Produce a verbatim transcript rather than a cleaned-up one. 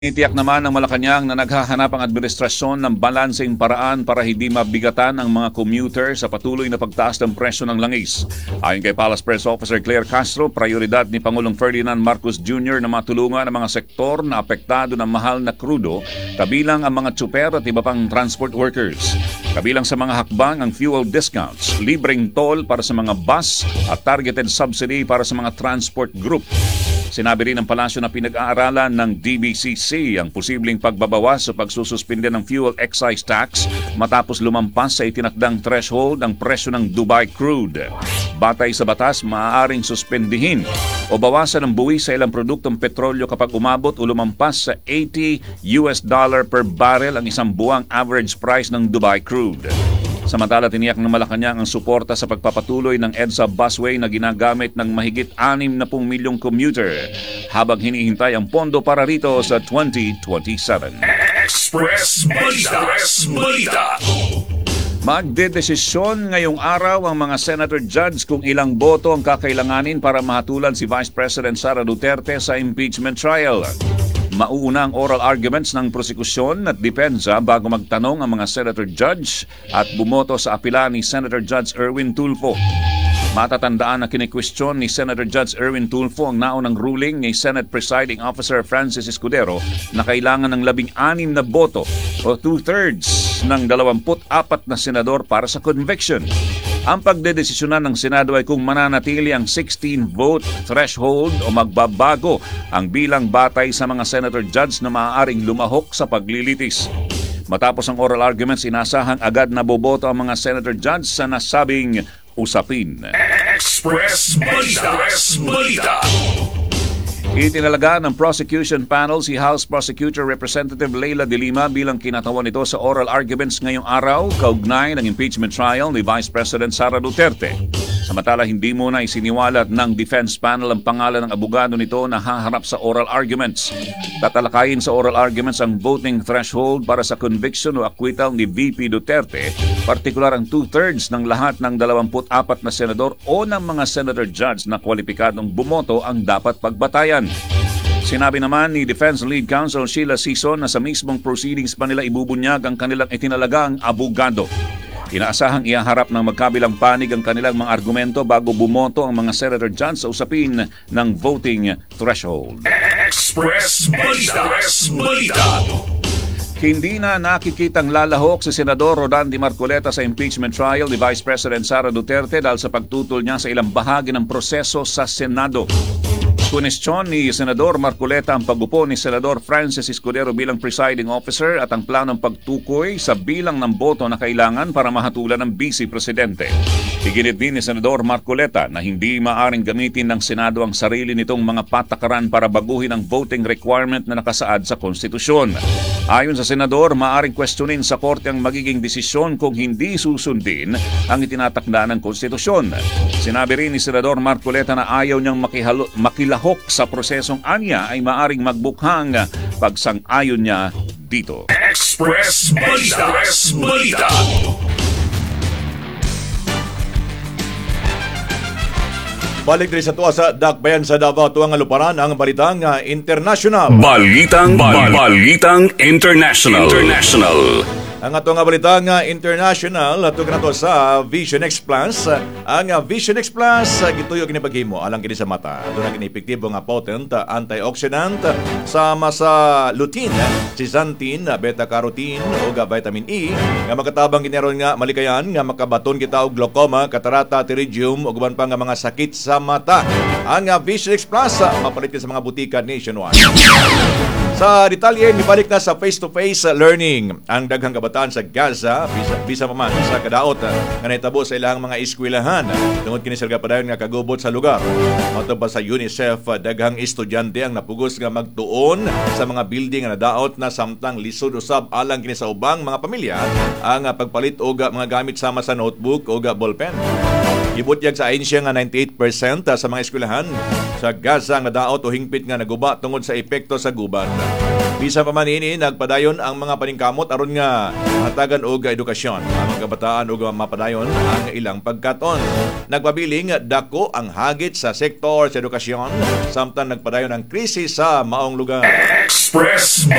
Itiyak naman ng Malacanang na naghahanap ang administrasyon ng balanseng paraan para hindi mabigatan ang mga commuter sa patuloy na pagtaas ng presyo ng langis. Ayon kay Palace Press Officer Claire Castro, prioridad ni Pangulong Ferdinand Marcos Junior na matulungan ang mga sektor na apektado ng mahal na krudo, kabilang ang mga tsuper at iba pang transport workers. Kabilang sa mga hakbang ang fuel discounts, libreng toll para sa mga bus at targeted subsidy para sa mga transport group. Sinabi rin ng palasyo na pinag-aaralan ng D B C C ang posibleng pagbabawas sa pagsususpinde ng fuel excise tax matapos lumampas sa itinakdang threshold ang presyo ng Dubai crude. Batay sa batas, maaaring suspendihin o bawasan ng buwis sa ilang produktong petrolyo kapag umabot o lumampas sa eighty US dollar per barrel ang isang buwang average price ng Dubai crude. Samantala, tiniyak ng Malacanang ang suporta sa pagpapatuloy ng EDSA busway na ginagamit ng mahigit anim na pung milyong commuter habang hinihintay ang pondo para rito sa twenty twenty-seven. Express Balita! Express Balita! Magdedesisyon ngayong araw ang mga senator judge kung ilang boto ang kakailanganin para mahatulan si Vice President Sara Duterte sa impeachment trial. Mauuna ang oral arguments ng prosekusyon at depensa bago magtanong ang mga senator judge at bumoto sa apela ni Senator Judge Erwin Tulfo. Matatandaan na kinikwestiyon ni Senator Judge Erwin Tulfo ang naunang ruling ni Senate Presiding Officer Francis Escudero na kailangan ng labing anim na boto o two-thirds ng dalawamput apat na senador para sa conviction. Ang pagdedesisyonan ng Senado ay kung mananatili ang sixteen-vote threshold o magbabago ang bilang batay sa mga senator judge na maaaring lumahok sa paglilitis. Matapos ang oral arguments, inasahang agad na boboto ang mga senator judge sa nasabing usapin. Express Balita! Express Balita! Itinalaga ng prosecution panel si House Prosecutor Representative Leila de Lima bilang kinatawan nito sa oral arguments ngayong araw kaugnay ng impeachment trial ni Vice President Sara Duterte. Samantala, hindi muna isiniwalat ng defense panel ang pangalan ng abogado nito na haharap sa oral arguments. Tatalakayin sa oral arguments ang voting threshold para sa conviction o acquittal ni V P Duterte, partikular ang two-thirds ng lahat ng dalawamput apat na senador o ng mga senator judge na kwalipikadong bumoto ang dapat pagbatayan. Sinabi naman ni Defense Lead Counsel Sheila Sison na sa mismong proceedings pa nila ibubunyag ang kanilang itinalagang abogado. Inaasahang ihaharap ng magkabilang panig ang kanilang mga argumento bago bumoto ang mga senator judge sa usapin ng voting threshold. Express Balita! Express Balita! Hindi na nakikitang lalahok si Senador Rodan D. Marcoleta sa impeachment trial ni Vice President Sara Duterte dahil sa pagtutol niya sa ilang bahagi ng proseso sa Senado. Kunestyon ni Senador Marcoleta ang pag-upo ni Senador Francis Escudero bilang presiding officer at ang planong pagtukoy sa bilang ng boto na kailangan para mahatulan ng Vice Presidente. Iginit din ni Senador Marcoleta na hindi maaring gamitin ng Senado ang sarili nitong mga patakaran para baguhin ang voting requirement na nakasaad sa konstitusyon. Ayon sa Senador, maaring questionin sa korte ang magiging desisyon kung hindi susundin ang itinatakda ng konstitusyon. Sinabi rin ni Senador Marcoleta na ayaw niyang makihalo, makilahok sa prosesong anya ay maaring magbukhang pagsang-ayon niya dito. Express Balita! Express Balita! Balik rin sa tuwa sa Dakbayan sa Davao tuwang aluparan ang balitang uh, international. Balitang Bal- Balitang International. International. Ang atong nga balitang uh, international ato na to sa Vision X Plus. Uh, ang uh, Vision X Plus uh, gituyo kini paghimo alang kini sa mata. Doon kini epektibo nga potent uh, antioxidant uh, sama sa lutein, zeaxanthin, uh, beta-carotene o uh, vitamin E nga makatabang ginaron nga malikayan nga makabaton kita og glaucoma, catarata, pterygium ug uban pa nga mga sakit sa mata. Ang uh, Vision X Plus uh, mapalit sa mga butika nationwide. Sa detalye, nibalik na sa face-to-face learning ang daghang kabataan sa Gaza, bisa, bisa pa man sa kadaot nga naitabo sa ilang mga eskwelahan. Tungod kini sila padayon nga kagubot sa lugar. Matod pa sa UNICEF, daghang estudyante ang napugos nga magtuon sa mga building nga nadaot na samtang lisod usab alang kini sa ubang mga pamilya ang pagpalit og mga gamit sama sa notebook o ballpen. Gibutyag sa ahensya nga ninety-eight percent sa mga eskwelahan sa Gaza nga daot o hingpit nga naguba tungod sa epekto sa gubat. Bisan pa man ini, nagpadayon ang mga paningkamot aron nga mahatagan og edukasyon ang mga kabataan og mapadayon ang ilang pagkaton. Nagpabiling dako ang hagit sa sektor sa edukasyon samtang nagpadayon ang krisis sa maong lugar. Express